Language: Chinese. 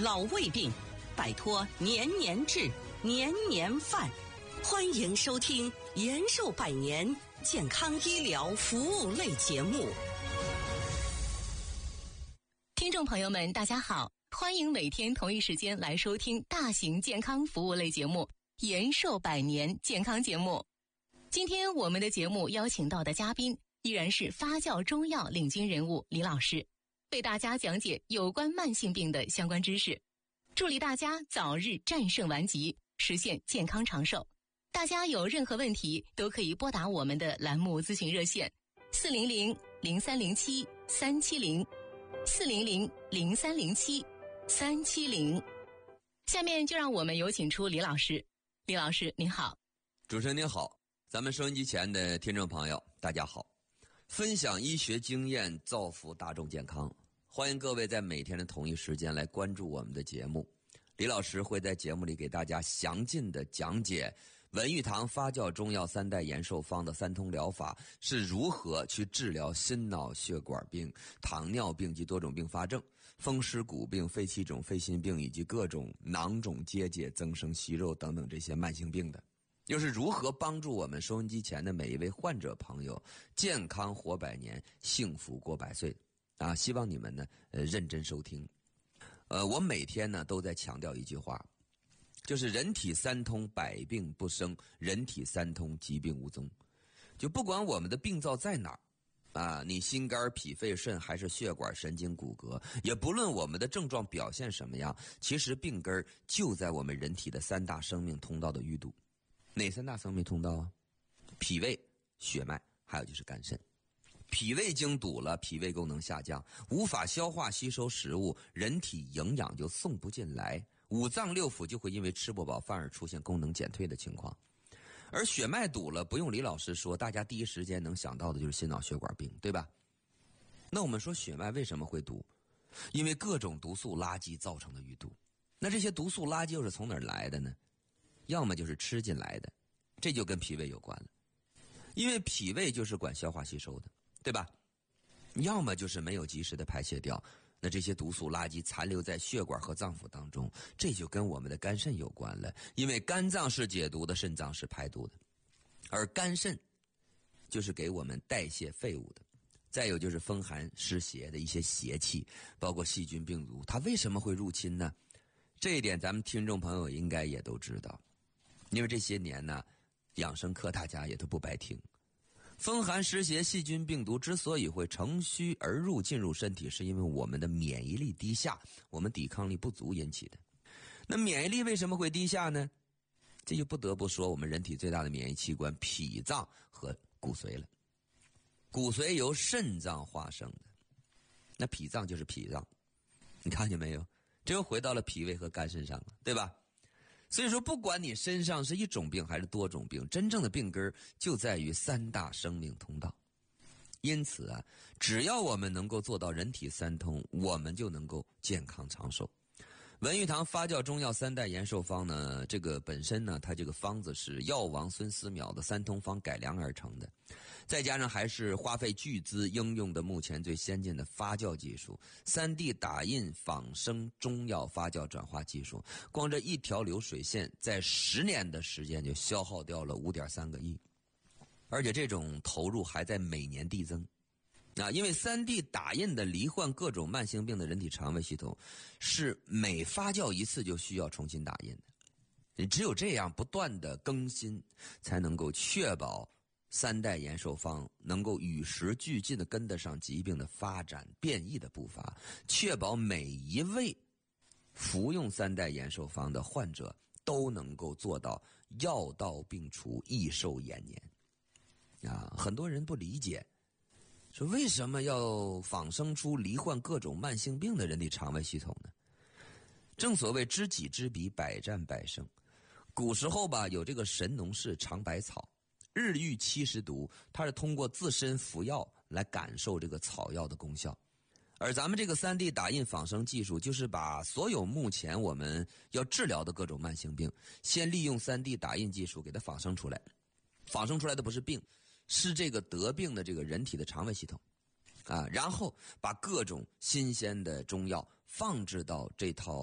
老胃病，摆脱年年治、年年犯。欢迎收听延寿百年健康医疗服务类节目。 听众朋友们，大家好，欢迎每天同一时间来收听大型健康服务类节目延寿百年健康节目。今天我们的节目邀请到的嘉宾依然是发酵中药领军人物李老师，为大家讲解有关慢性病的相关知识，助力大家早日战胜顽疾，实现健康长寿。大家有任何问题都可以拨打我们的栏目咨询热线400-0307-370 400-0307-370。下面就让我们有请出李老师。李老师您好。 主持人您好，咱们收音机前的听众朋友大家好，分享医学经验，造福大众健康，欢迎各位在每天的同一时间来关注我们的节目。李老师会在节目里给大家详尽的讲解文玉堂发酵中药3代延寿方的3通疗法是如何去治疗心脑血管病、糖尿病及多种并发症、风湿骨病、肺气肿、肺心病以及各种囊肿结节、增生息肉等等这些慢性病的，又是如何帮助我们收音机前的每一位患者朋友健康活百年、幸福过100岁啊！希望你们呢认真收听。我每天呢都在强调一句话，就是人体3通百病不生，人体3通疾病无踪。就不管我们的病灶在哪儿啊，你心肝脾肺肾还是血管神经骨骼，也不论我们的症状表现什么样，其实病根就在我们人体的3大生命通道的淤堵。哪3大生命通道啊？脾胃、血脉，还有就是肝肾。脾胃经堵了，脾胃功能下降，无法消化吸收食物，人体营养就送不进来，五脏六腑就会因为吃不饱饭而出现功能减退的情况。而血脉堵了，不用李老师说，大家第一时间能想到的就是心脑血管病，对吧？那我们说血脉为什么会堵？因为各种毒素垃圾造成的淤堵。那这些毒素垃圾又是从哪儿来的呢？要么就是吃进来的，这就跟脾胃有关了，因为脾胃就是管消化吸收的，对吧？要么就是没有及时的排泄掉，那这些毒素垃圾残留在血管和脏腑当中，这就跟我们的肝肾有关了，因为肝脏是解毒的，肾脏是排毒的，而肝肾就是给我们代谢废物的。再有就是风寒湿邪的一些邪气，包括细菌病毒，它为什么会入侵呢？这一点咱们听众朋友应该也都知道，因为这些年呢养生课大家也都不白听。风寒湿邪细菌病毒之所以会乘虚而入进入身体，是因为我们的免疫力低下，我们抵抗力不足引起的。那免疫力为什么会低下呢？这就不得不说我们人体最大的免疫器官脾脏和骨髓了。骨髓由肾脏化生的，那脾脏就是脾脏，你看见没有？这又回到了脾胃和肝肾上了，对吧？所以说不管你身上是一种病还是多种病，真正的病根就在于3大生命通道。因此啊，只要我们能够做到人体3通，我们就能够健康长寿。文玉堂发酵中药3代延寿方呢，这个本身呢，它这个方子是药王孙思邈的3通方改良而成的，再加上还是花费巨资应用的目前最先进的发酵技术，3D 打印仿生中药发酵转化技术，光这一条流水线在10年的时间就消耗掉了5.3个亿，而且这种投入还在每年递增。因为 3D 打印的罹患各种慢性病的人体肠胃系统是每发酵一次就需要重新打印的，只有这样不断的更新，才能够确保3代延寿方能够与时俱进的跟得上疾病的发展变异的步伐，确保每一位服用3代延寿方的患者都能够做到药到病除、益寿延年。很多人不理解，说为什么要仿生出罹患各种慢性病的人体肠胃系统呢？正所谓知己知彼，百战百胜。古时候吧，有这个神农氏尝百草，日遇70毒，他是通过自身服药来感受这个草药的功效。而咱们这个 3D 打印仿生技术，就是把所有目前我们要治疗的各种慢性病，先利用 3D 打印技术给它仿生出来。仿生出来的不是病，是这个得病的这个人体的肠胃系统然后把各种新鲜的中药放置到这套